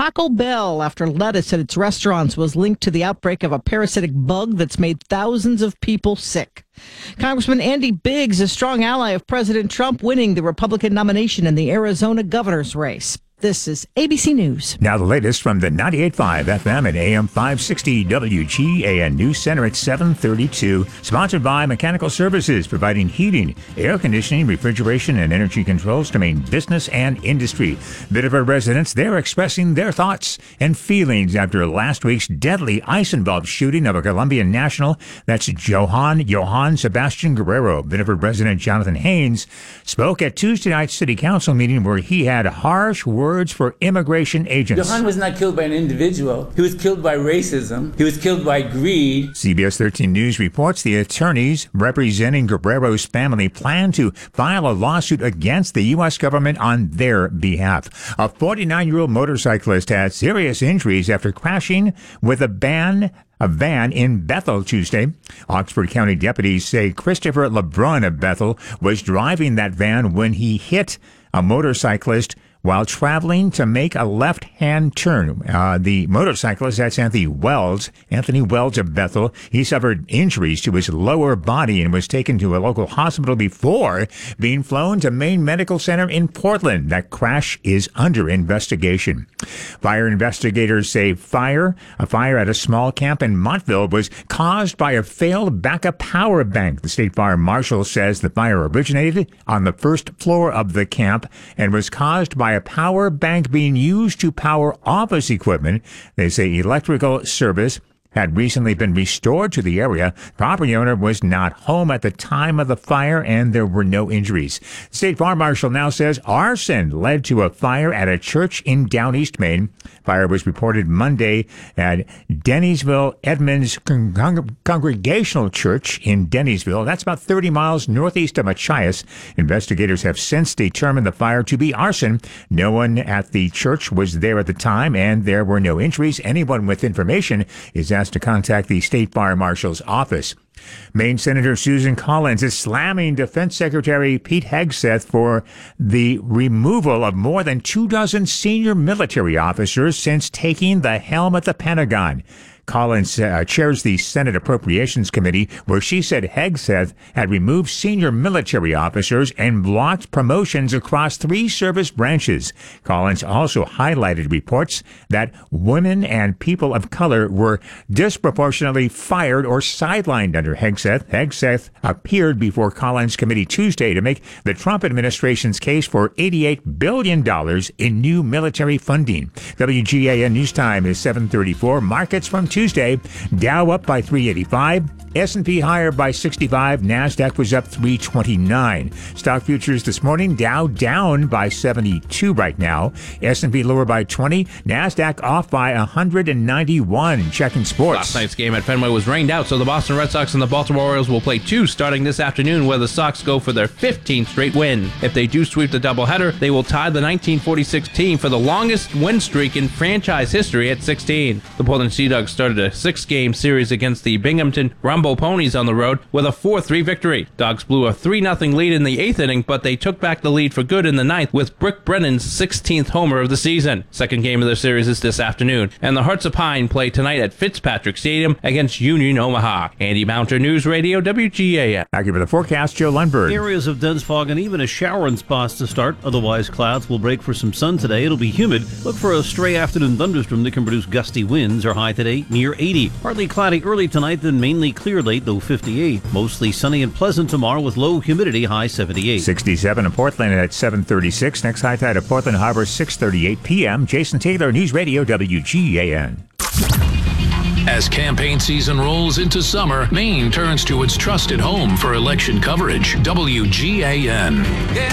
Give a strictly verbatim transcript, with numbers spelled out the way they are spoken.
Taco Bell after lettuce at its restaurants was linked to the outbreak of a parasitic bug that's made thousands of people sick. Congressman Andy Biggs, a strong ally of President Trump, winning the Republican nomination in the Arizona governor's race. This is A B C News. Now the latest from the ninety-eight point five F M and A M five sixty W G A N News Center at seven thirty-two. Sponsored by Mechanical Services, providing heating, air conditioning, refrigeration, and energy controls to main business and industry. Biddeford residents, they're expressing their thoughts and feelings after last week's deadly ice-involved shooting of a Colombian national. That's Johan Johan Sebastian Guerrero. Biddeford resident Jonathan Haynes spoke at Tuesday night's city council meeting where he had harsh words for immigration agents. Johan was not killed by an individual. He was killed by racism. He was killed by greed. C B S thirteen News reports the attorneys representing Guerrero's family plan to file a lawsuit against the U S government on their behalf. A forty-nine-year-old motorcyclist had serious injuries after crashing with a van A van in Bethel Tuesday. Oxford County deputies say Christopher LeBrun of Bethel was driving that van when he hit a motorcyclist while traveling to make a left-hand turn. Uh, the motorcyclist, that's Anthony Wells, Anthony Wells of Bethel. He suffered injuries to his lower body and was taken to a local hospital before being flown to Maine Medical Center in Portland. That crash is under investigation. Fire investigators say fire, a fire at a small camp in Montville was caused by a failed backup power bank. The state fire marshal says the fire originated on the first floor of the camp and was caused by a power bank being used to power office equipment. They say electrical service had recently been restored to the area. Property owner was not home at the time of the fire, and there were no injuries. State Fire Marshal now says arson led to a fire at a church in Down East Maine. Fire was reported Monday at Dennisville Edmonds Con- Congregational Church in Dennisville. That's about thirty miles northeast of Machias. Investigators have since determined the fire to be arson. No one at the church was there at the time, and there were no injuries. Anyone with information is asked to contact the State Fire Marshal's office. Maine Senator Susan Collins is slamming Defense Secretary Pete Hegseth for the removal of more than two dozen senior military officers since taking the helm at the Pentagon. Collins uh, chairs the Senate Appropriations Committee, where she said Hegseth had removed senior military officers and blocked promotions across three service branches. Collins also highlighted reports that women and people of color were disproportionately fired or sidelined under Hegseth. Hegseth appeared before Collins' committee Tuesday to make the Trump administration's case for eighty-eight billion dollars in new military funding. W G A N News Time is seven thirty-four. Markets from Tuesday, Dow up by three eighty-five, S and P higher by sixty-five, NASDAQ was up three twenty-nine. Stock futures this morning, Dow down by seventy-two right now, S and P lower by twenty, NASDAQ off by one hundred ninety-one. Checking sports. Last night's game at Fenway was rained out, so the Boston Red Sox and the Baltimore Orioles will play two starting this afternoon, where the Sox go for their fifteenth straight win. If they do sweep the doubleheader, they will tie the nineteen forty-six team for the longest win streak in franchise history at sixteen. The Portland Sea Dogs started a six-game series against the Binghamton Rumble Ponies on the road with a four three victory. Dogs blew a three nothing lead in the eighth inning, but they took back the lead for good in the ninth with Brick Brennan's sixteenth homer of the season. Second game of the series is this afternoon, and the Hearts of Pine play tonight at Fitzpatrick Stadium against Union Omaha. Andy Mounter, News Radio, W G A N. Back here with the forecast, Joe Lundberg. Areas of dense fog and even a shower in spots to start. Otherwise, clouds will break for some sun today. It'll be humid. Look for a stray afternoon thunderstorm that can produce gusty winds. Our high today near eighty. Partly cloudy early tonight, then mainly clear late, though fifty-eight. Mostly sunny and pleasant tomorrow with low humidity, high seventy-eight. sixty-seven in Portland at seven thirty-six. Next high tide at Portland Harbor, six thirty-eight p.m. Jason Taylor, News Radio, W G A N. As campaign season rolls into summer, Maine turns to its trusted home for election coverage. W G A N.